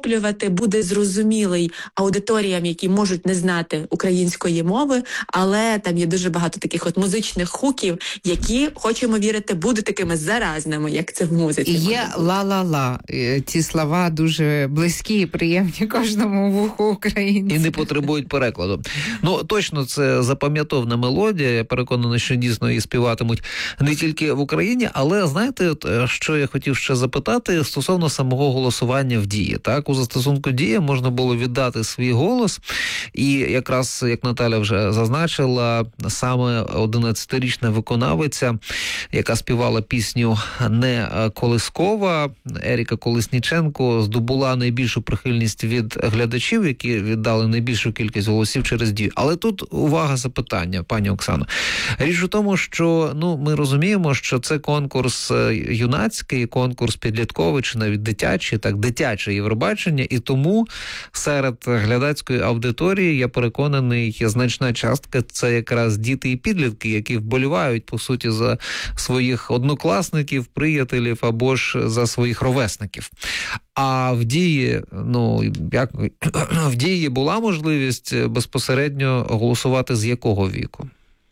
захоплювати, буде зрозумілий аудиторіям, які можуть не знати української мови, але там є дуже багато таких от музичних хуків, які, хочемо вірити, будуть такими заразними, як це в музиці. Є ла-ла-ла. Ці слова дуже близькі і приємні кожному вуху українця. І не потребують перекладу. Ну, точно, це запам'ятовна мелодія. Я переконаний, що дійсно її співатимуть не тільки в Україні, але, знаєте, що я хотів ще запитати стосовно самого голосування в Дії. Так, у застосунку Дія можна було віддати свій голос, і якраз, як Наталя вже зазначила, саме 11-річна виконавиця, яка співала пісню «Не колискова», Еріка Колесніченко, здобула найбільшу прихильність від глядачів, які віддали найбільшу кількість голосів через Дію. Але тут увага, запитання, пані Оксано. Річ у тому, що ми розуміємо, що це конкурс юнацький, конкурс підлітковий чи навіть дитячий, так, дитяче Євробачення, і тому серед глядацької аудиторії, я переконаний, значна частка – це якраз діти і підлітки, які вболівають, по суті, за своїх однокласників, приятелів або ж за своїх ровесників. А в Дії, в Дії була можливість безпосередньо голосувати з якого віку?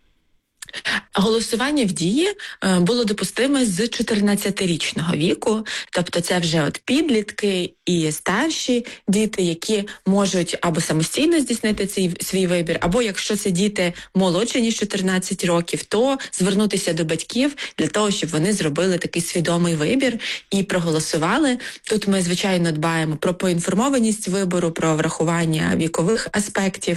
Голосування в Дії було допустиме з 14-річного віку, тобто це вже от підлітки і старші діти, які можуть або самостійно здійснити свій вибір, або якщо це діти молодші, ніж 14 років, то звернутися до батьків для того, щоб вони зробили такий свідомий вибір і проголосували. Тут ми, звичайно, дбаємо про поінформованість вибору, про врахування вікових аспектів,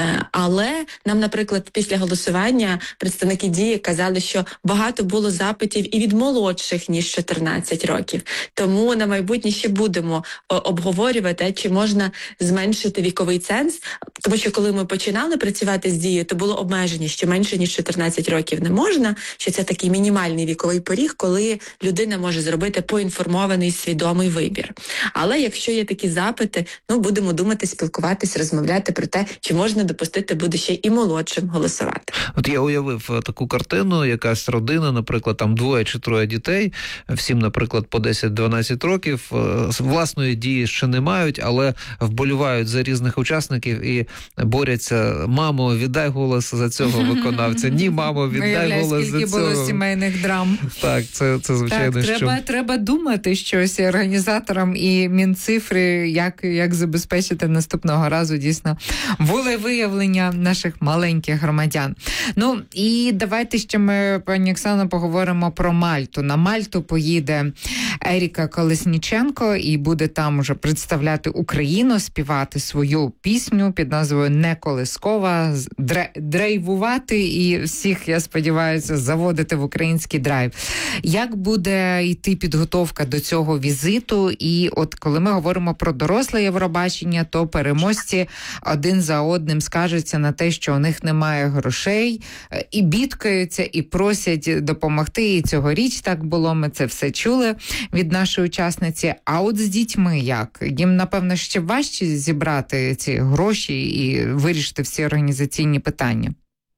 але нам, наприклад, після голосування представники Дії казали, що багато було запитів і від молодших, ніж 14 років. Тому на майбутнє ще будемо обговорювати, чи можна зменшити віковий ценз, тому що коли ми починали працювати з Дією, то було обмеження, що менше, ніж 14 років не можна, що це такий мінімальний віковий поріг, коли людина може зробити поінформований, свідомий вибір. Але якщо є такі запити, будемо думати, спілкуватись, розмовляти про те, чи можна допустити буде ще і молодшим голосувати. От я уявив таку картину, якась родина, наприклад, там 2 чи 3 дітей, всім, наприклад, по 10-12 років, власної дії ще не мають, але вболівають за різних учасників і борються: мамо, віддай голос за цього виконавця, ні, мамо, віддай голос за цього. Скільки було сімейних драм. Так, це звичайно, так, треба думати щось організаторам і Мінцифри, як забезпечити наступного разу дійсно волевиявлення наших маленьких громадян. І давайте ще ми, пані Оксано, поговоримо про Мальту. На Мальту поїде Еріка Колесніченко і буде там уже представляти Україну, співати свою пісню під назвою «Не колискова», драйвувати і всіх, я сподіваюся, заводити в український драйв. Як буде йти підготовка до цього візиту? І от коли ми говоримо про доросле Євробачення, то переможці один за одним скаржаться на те, що у них немає грошей, і бідкаються, і просять допомогти. І цьогоріч так було, ми це все чули від нашої учасниці. А от з дітьми як? Їм, напевно, ще важче зібрати ці гроші і вирішити всі організаційні питання?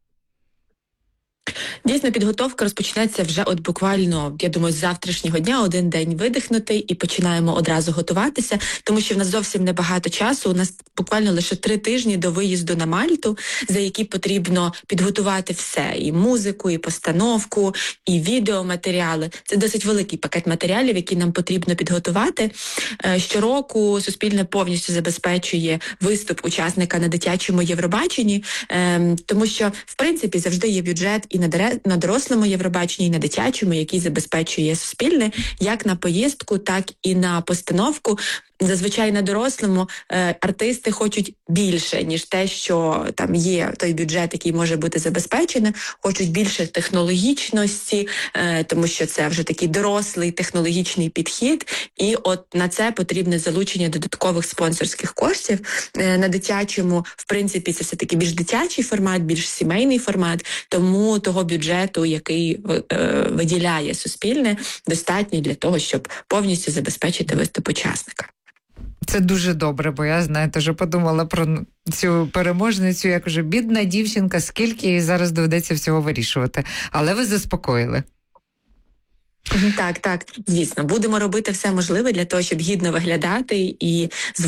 Дійсно, підготовка розпочнеться вже от буквально, я думаю, з завтрашнього дня, один день видихнути і починаємо одразу готуватися, тому що в нас зовсім небагато часу, у нас буквально лише 3 тижні до виїзду на Мальту, за які потрібно підготувати все, і музику, і постановку, і відеоматеріали. Це досить великий пакет матеріалів, які нам потрібно підготувати. Щороку Суспільне повністю забезпечує виступ учасника на дитячому Євробаченні, тому що, в принципі, завжди є бюджет і на дорослому Євробаченні, і на дитячому, який забезпечує Суспільне, як на поїздку, так і на постановку. Зазвичай на дорослому артисти хочуть більше, ніж те, що там є той бюджет, який може бути забезпечений, хочуть більше технологічності, тому що це вже такий дорослий технологічний підхід, і от на це потрібне залучення додаткових спонсорських коштів. На дитячому, в принципі, це все-таки більш дитячий формат, більш сімейний формат, тому того бюджету, який виділяє Суспільне, достатньо для того, щоб повністю забезпечити виступ учасника. Це дуже добре, бо я, знаєте, вже подумала про цю переможницю, як уже бідна дівчинка, скільки їй зараз доведеться всього вирішувати. Але ви заспокоїли. Так, звісно. Будемо робити все можливе для того, щоб гідно виглядати і